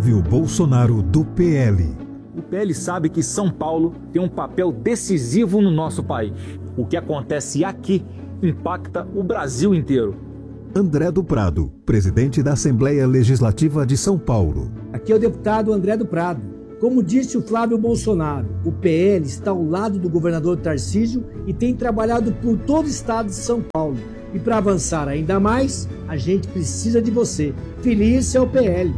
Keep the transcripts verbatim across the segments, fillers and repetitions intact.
Flávio Bolsonaro, do P L. O P L sabe que São Paulo tem um papel decisivo no nosso país. O que acontece aqui impacta o Brasil inteiro. André do Prado, presidente da Assembleia Legislativa de São Paulo. Aqui é o deputado André do Prado. Como disse o Flávio Bolsonaro, o P L está ao lado do governador Tarcísio e tem trabalhado por todo o estado de São Paulo. E para avançar ainda mais, a gente precisa de você. Feliz é o P L.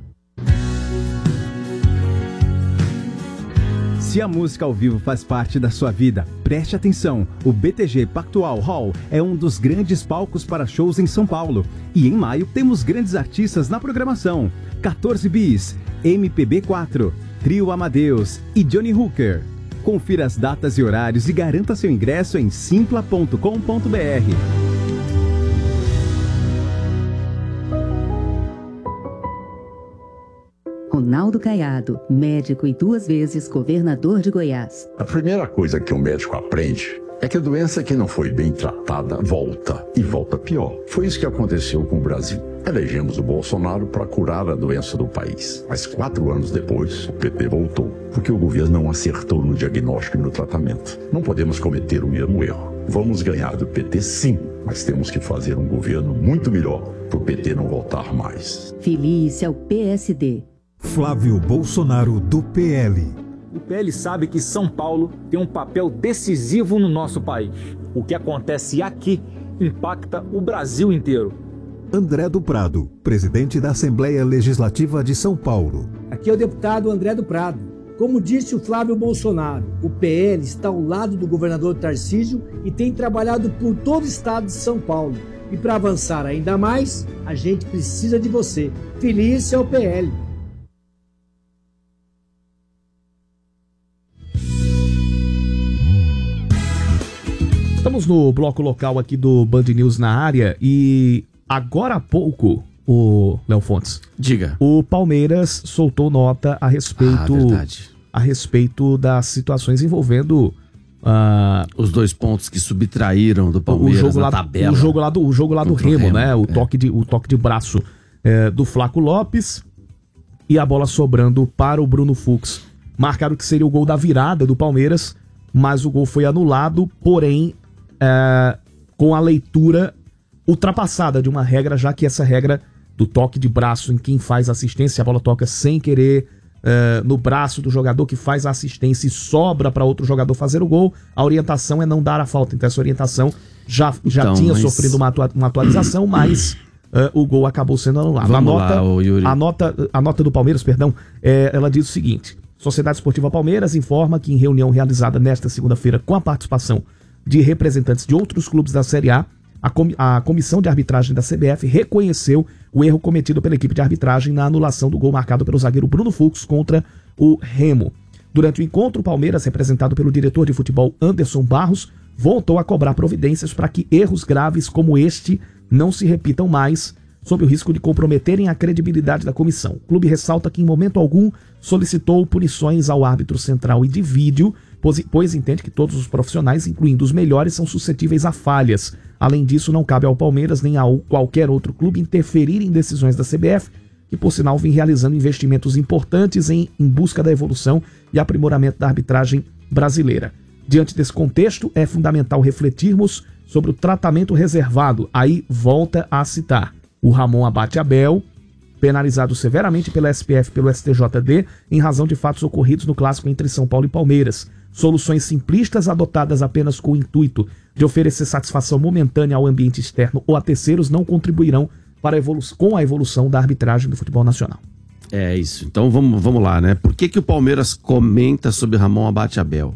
Se a música ao vivo faz parte da sua vida, preste atenção. O B T G Pactual Hall é um dos grandes palcos para shows em São Paulo. E em maio temos grandes artistas na programação. quatorze Bis, M P B quatro, Trio Amadeus e Johnny Hooker. Confira as datas e horários e garanta seu ingresso em simpla ponto com ponto b r. Ronaldo Caiado, médico e duas vezes governador de Goiás. A primeira coisa que um médico aprende é que a doença que não foi bem tratada volta, e volta pior. Foi isso que aconteceu com o Brasil. Elegemos o Bolsonaro para curar a doença do país. Mas quatro anos depois, o P T voltou, porque o governo não acertou no diagnóstico e no tratamento. Não podemos cometer o mesmo erro. Vamos ganhar do P T sim, mas temos que fazer um governo muito melhor para o P T não voltar mais. Feliz é o P S D. Flávio Bolsonaro, do P L. O P L sabe que São Paulo tem um papel decisivo no nosso país. O que acontece aqui impacta o Brasil inteiro. André do Prado, presidente da Assembleia Legislativa de São Paulo. Aqui é o deputado André do Prado. Como disse o Flávio Bolsonaro, o P L está ao lado do governador Tarcísio e tem trabalhado por todo o estado de São Paulo. E para avançar ainda mais, a gente precisa de você. Feliz é o P L. Estamos no bloco local aqui do Band News na área e agora há pouco, o Léo Fontes, diga, o Palmeiras soltou nota a respeito, ah, a respeito das situações envolvendo uh, os dois pontos que subtraíram do Palmeiras o jogo na lá, tabela. O jogo lá do, o jogo lá do Remo, Remo, né? O, é. toque de, o toque de braço é, do Flaco Lopes e a bola sobrando para o Bruno Fux. Marcaram que seria o gol da virada do Palmeiras, mas o gol foi anulado, porém É, com a leitura ultrapassada de uma regra, já que essa regra do toque de braço em quem faz assistência, a bola toca sem querer é, no braço do jogador que faz a assistência e sobra para outro jogador fazer o gol, a orientação é não dar a falta. Então essa orientação já, já então, tinha mas... sofrido uma, atua- uma atualização, mas é, o gol acabou sendo anulado. A nota, lá, Yuri. a, nota, a nota do Palmeiras, perdão, é, ela diz o seguinte: Sociedade Esportiva Palmeiras informa que em reunião realizada nesta segunda-feira com a participação de representantes de outros clubes da Série A, a, com, a comissão de arbitragem da C B F reconheceu o erro cometido pela equipe de arbitragem na anulação do gol marcado pelo zagueiro Bruno Fux contra o Remo. Durante o encontro, o Palmeiras, representado pelo diretor de futebol Anderson Barros, voltou a cobrar providências para que erros graves como este não se repitam mais, sob o risco de comprometerem a credibilidade da comissão. O clube ressalta que em momento algum solicitou punições ao árbitro central e de vídeo, pois, pois entende que todos os profissionais, incluindo os melhores, são suscetíveis a falhas. Além disso, não cabe ao Palmeiras nem a qualquer outro clube interferir em decisões da C B F, que por sinal vem realizando investimentos importantes em, em busca da evolução e aprimoramento da arbitragem brasileira. Diante desse contexto, é fundamental refletirmos sobre o tratamento reservado. Aí volta a citar o Ramon Abate Abel, penalizado severamente pela S P F e pelo S T J D em razão de fatos ocorridos no clássico entre São Paulo e Palmeiras. Soluções simplistas adotadas apenas com o intuito de oferecer satisfação momentânea ao ambiente externo ou a terceiros não contribuirão para a evolu- com a evolução da arbitragem do futebol nacional. É isso. Então vamos, vamos lá, né? Por que, que o Palmeiras comenta sobre Ramon Abate Abel?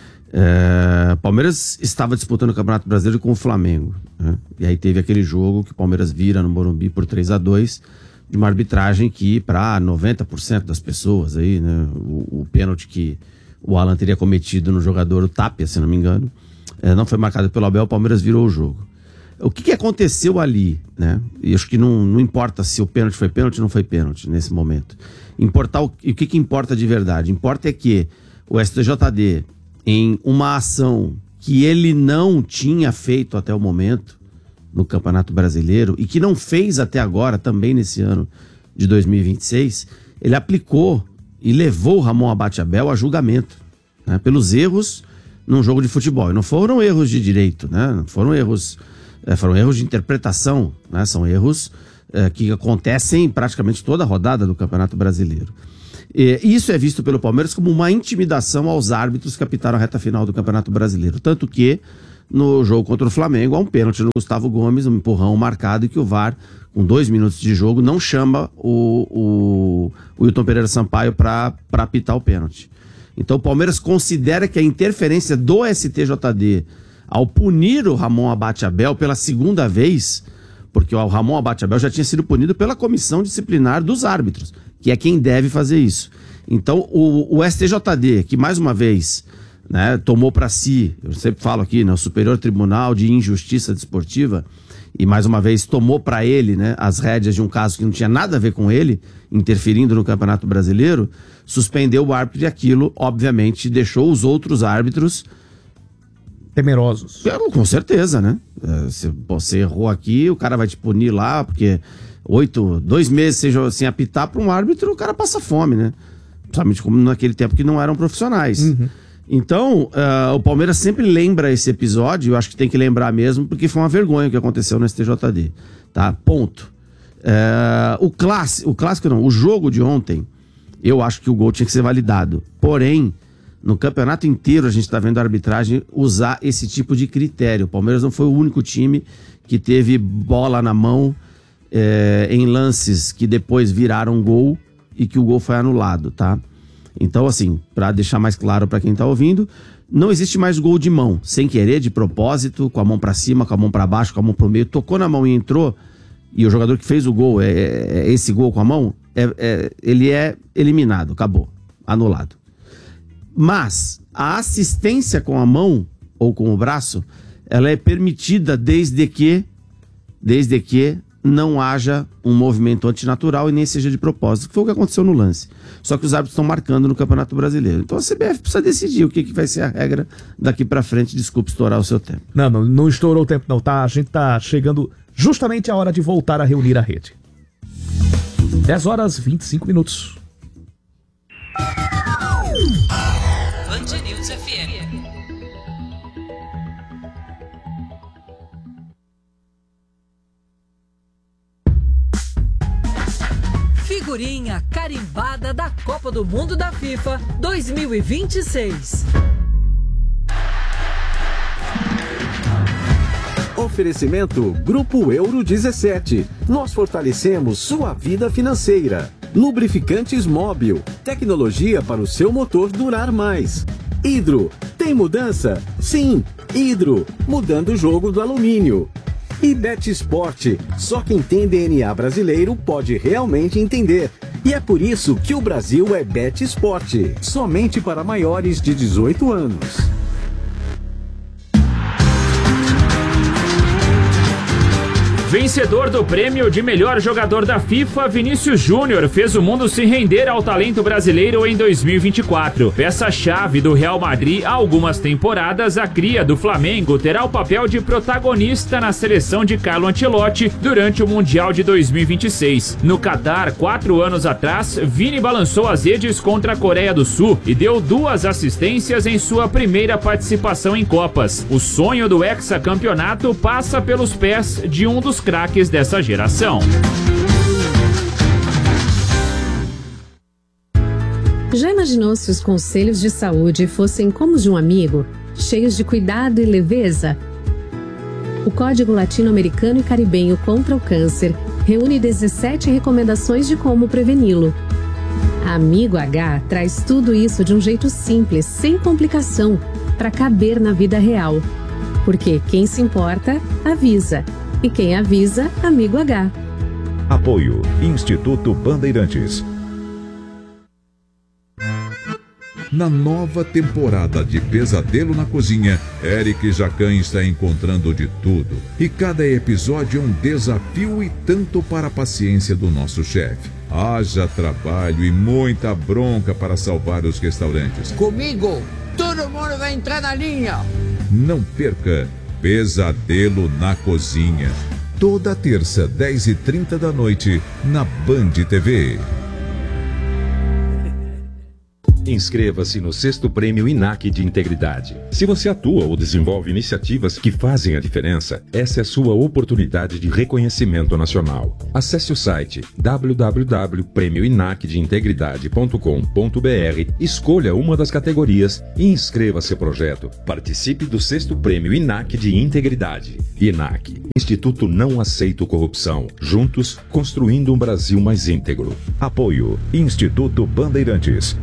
É, Palmeiras estava disputando o Campeonato Brasileiro com o Flamengo, né? E aí teve aquele jogo que o Palmeiras vira no Morumbi por três a dois, de uma arbitragem que para noventa por cento das pessoas aí, né, o, o pênalti que o Alan teria cometido no jogador, o Tapia, se não me engano, é, não foi marcado pelo Abel, o Palmeiras virou o jogo. O que, que aconteceu ali, né? E acho que não, não importa se o pênalti foi pênalti ou não foi pênalti nesse momento. Importar o, e o que, que importa de verdade? Importa é que o S T J D, em uma ação que ele não tinha feito até o momento no Campeonato Brasileiro e que não fez até agora, também nesse ano de dois mil e vinte e seis, ele aplicou e levou o Ramon Abate Abel a julgamento, né, pelos erros num jogo de futebol. E não foram erros de direito, né? Não foram erros, é, foram erros de interpretação, né? São erros é, que acontecem praticamente toda a rodada do Campeonato Brasileiro. E isso é visto pelo Palmeiras como uma intimidação aos árbitros que apitaram a reta final do Campeonato Brasileiro. Tanto que no jogo contra o Flamengo há um pênalti no Gustavo Gomes, um empurrão marcado, e que o V A R, com dois minutos de jogo, não chama o, o, o Wilton Pereira Sampaio para apitar o pênalti. Então o Palmeiras considera que a interferência do S T J D ao punir o Ramon Abate Abel pela segunda vez, porque o Ramon Abate Abel já tinha sido punido pela comissão disciplinar dos árbitros, que é quem deve fazer isso. Então o, o S T J D, que mais uma vez, né, tomou para si, eu sempre falo aqui, né, o Superior Tribunal de Injustiça Desportiva, e mais uma vez tomou para ele, né, as rédeas de um caso que não tinha nada a ver com ele, interferindo no Campeonato Brasileiro, suspendeu o árbitro, e aquilo, obviamente, deixou os outros árbitros temerosos. Com certeza, né? Se você errou aqui, o cara vai te punir lá, porque oito, dois meses seja, sem apitar para um árbitro, o cara passa fome, né? Principalmente como naquele tempo que não eram profissionais. Uhum. Então, uh, o Palmeiras sempre lembra esse episódio, eu acho que tem que lembrar mesmo, porque foi uma vergonha o que aconteceu no S T J D, tá? Ponto. Uh, o, clássico, o clássico não, o jogo de ontem, eu acho que o gol tinha que ser validado. Porém, no campeonato inteiro a gente está vendo a arbitragem usar esse tipo de critério. O Palmeiras não foi o único time que teve bola na mão é, em lances que depois viraram gol e que o gol foi anulado, tá? Então, assim, para deixar mais claro para quem tá ouvindo, não existe mais gol de mão, sem querer, de propósito, com a mão para cima, com a mão para baixo, com a mão pro meio, tocou na mão e entrou, e o jogador que fez o gol, é, é esse gol com a mão, é, é, ele é eliminado, acabou, anulado. Mas a assistência com a mão ou com o braço, ela é permitida desde que, desde que não haja um movimento antinatural e nem seja de propósito, que foi o que aconteceu no lance. Só que os árbitros estão marcando no Campeonato Brasileiro. Então a C B F precisa decidir o que, que vai ser a regra daqui pra frente. Desculpe estourar o seu tempo. Não, não, não estourou o tempo não, tá? A gente tá chegando justamente a hora de voltar a reunir a rede. dez horas e vinte e cinco minutos. Band News F M. Figurinha carimbada da Copa do Mundo da FIFA dois mil e vinte e seis. Oferecimento Grupo Euro dezessete. Nós fortalecemos sua vida financeira. Lubrificantes Móbil. Tecnologia para o seu motor durar mais. Hidro. Tem mudança? Sim. Hidro. Mudando o jogo do alumínio. E Bet Sport. Só quem tem D N A brasileiro pode realmente entender. E é por isso que o Brasil é Bet Sport. Somente para maiores de dezoito anos. Vencedor do prêmio de melhor jogador da FIFA, Vinícius Júnior fez o mundo se render ao talento brasileiro em dois mil e vinte e quatro. Peça-chave do Real Madrid há algumas temporadas, a cria do Flamengo terá o papel de protagonista na seleção de Carlo Ancelotti durante o Mundial de dois mil e vinte e seis. No Catar, quatro anos atrás, Vini balançou as redes contra a Coreia do Sul e deu duas assistências em sua primeira participação em Copas. O sonho do hexacampeonato passa pelos pés de um dos craques dessa geração. Já imaginou se os conselhos de saúde fossem como os de um amigo, cheios de cuidado e leveza? O Código Latino-Americano e Caribenho contra o Câncer reúne dezessete recomendações de como preveni-lo. A Amigo H traz tudo isso de um jeito simples, sem complicação, para caber na vida real. Porque quem se importa, avisa. E quem avisa, Amigo H. Apoio Instituto Bandeirantes. Na nova temporada de Pesadelo na Cozinha, Eric Jacan está encontrando de tudo. E cada episódio é um desafio e tanto para a paciência do nosso chefe. Haja trabalho e muita bronca para salvar os restaurantes. Comigo, todo mundo vai entrar na linha. Não perca Pesadelo na Cozinha. Toda terça, dez e trinta da noite, na Band T V. Inscreva-se no sexto Prêmio I N A C de Integridade. Se você atua ou desenvolve iniciativas que fazem a diferença, essa é a sua oportunidade de reconhecimento nacional. Acesse o site w w w ponto prêmio inac de integridade ponto com ponto b r, escolha uma das categorias e inscreva seu projeto. Participe do sexto Prêmio I N A C de Integridade. I N A C, Instituto Não Aceito Corrupção. Juntos, construindo um Brasil mais íntegro. Apoio Instituto Bandeirantes.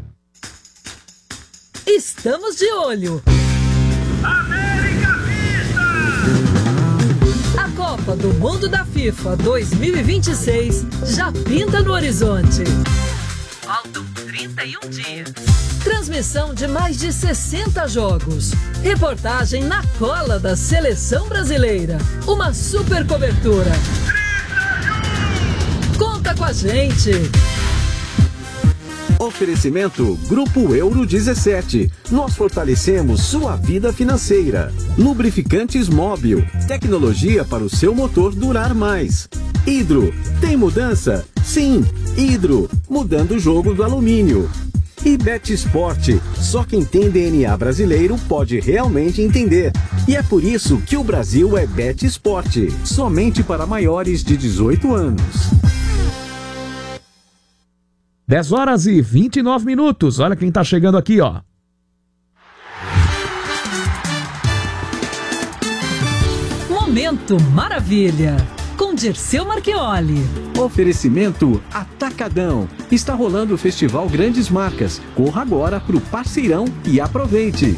Estamos de olho. América Vista! A Copa do Mundo da FIFA dois mil e vinte e seis já pinta no horizonte. Faltam trinta e um dias. Transmissão de mais de sessenta jogos. Reportagem na cola da seleção brasileira. Uma super cobertura. Conta com a gente. Oferecimento Grupo Euro dezessete. Nós fortalecemos sua vida financeira. Lubrificantes Móbil. Tecnologia para o seu motor durar mais. Hidro. Tem mudança? Sim. Hidro. Mudando o jogo do alumínio. E Bet Sport. Só quem tem D N A brasileiro pode realmente entender. E é por isso que o Brasil é Bet Sport. Somente para maiores de dezoito anos. dez horas e vinte e nove minutos. Olha quem tá chegando aqui, ó. Momento Maravilha, com Dirceu Marchioli. Oferecimento Atacadão. Está rolando o Festival Grandes Marcas. Corra agora pro Parceirão e aproveite.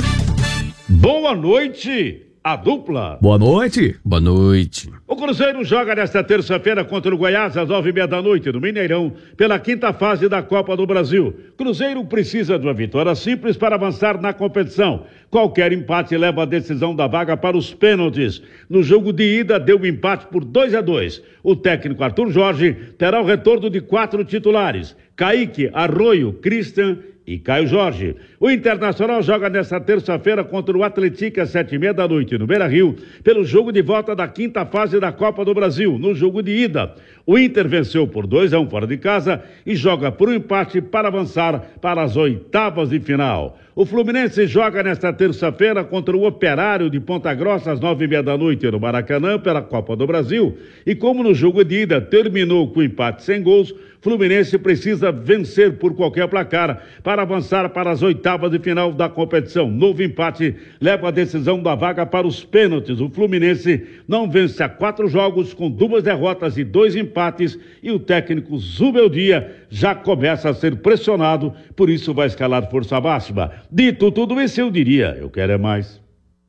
Boa noite, a dupla. Boa noite. Boa noite. O Cruzeiro joga nesta terça-feira contra o Goiás às nove e meia da noite no Mineirão pela quinta fase da Copa do Brasil. Cruzeiro precisa de uma vitória simples para avançar na competição. Qualquer empate leva a decisão da vaga para os pênaltis. No jogo de ida deu empate por dois a dois. O técnico Arthur Jorge terá o retorno de quatro titulares: Kaique, Arroio, Christian e Caio Jorge. O Internacional joga nesta terça-feira contra o Atlético às sete e meia da noite no Beira-Rio pelo jogo de volta da quinta fase da Copa do Brasil. No jogo de ida, o Inter venceu por dois a um fora de casa e joga por um empate para avançar para as oitavas de final. O Fluminense joga nesta terça-feira contra o Operário de Ponta Grossa às nove e meia da noite no Maracanã pela Copa do Brasil. E como no jogo de ida terminou com empate sem gols, Fluminense precisa vencer por qualquer placar para avançar para as oitavas de final da competição. Novo empate leva a decisão da vaga para os pênaltis. O Fluminense não vence há quatro jogos com duas derrotas e dois empates e o técnico Zubeldia já começa a ser pressionado, por isso vai escalar força máxima. Dito tudo isso, eu diria, eu quero é mais.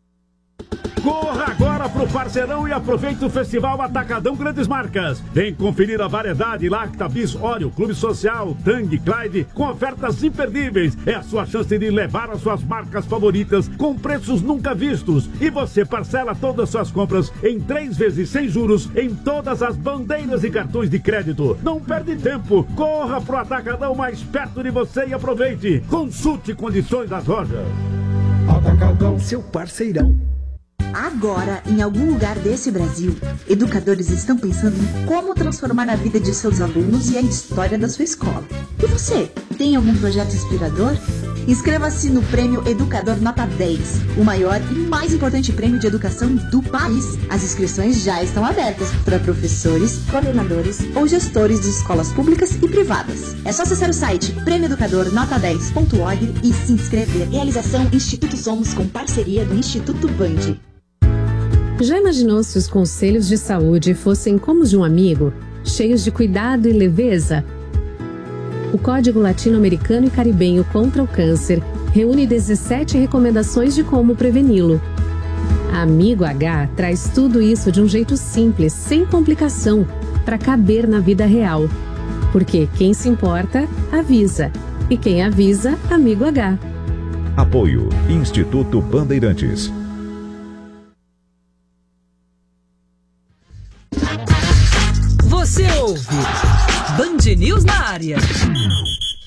Corra agora pro Parceirão e aproveite o Festival Atacadão Grandes Marcas. Vem conferir a variedade Lacta, Bis, Oreo, Clube Social, Tang, Clyde, com ofertas imperdíveis. É a sua chance de levar as suas marcas favoritas com preços nunca vistos. E você parcela todas as suas compras em três vezes sem juros em todas as bandeiras e cartões de crédito. Não perde tempo. Corra pro Atacadão mais perto de você e aproveite. Consulte condições das lojas. Atacadão, seu parceirão. Agora, em algum lugar desse Brasil, educadores estão pensando em como transformar a vida de seus alunos e a história da sua escola. E você, tem algum projeto inspirador? Inscreva-se no Prêmio Educador Nota dez, o maior e mais importante prêmio de educação do país. As inscrições já estão abertas para professores, coordenadores ou gestores de escolas públicas e privadas. É só acessar o site prêmio educador nota dez ponto org e se inscrever. Realização Instituto Somos com parceria do Instituto Band. Já imaginou se os conselhos de saúde fossem como os de um amigo, cheios de cuidado e leveza? O Código Latino-Americano e Caribenho contra o Câncer reúne dezessete recomendações de como preveni-lo. Amigo H traz tudo isso de um jeito simples, sem complicação, para caber na vida real. Porque quem se importa, avisa. E quem avisa, Amigo H. Apoio Instituto Bandeirantes. Você ouve Band News na área.